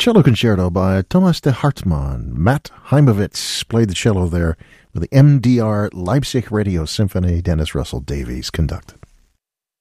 cello concerto by Thomas de Hartmann. Matt Heimovitz played the cello there with the MDR Leipzig Radio Symphony. Dennis Russell Davies conducted.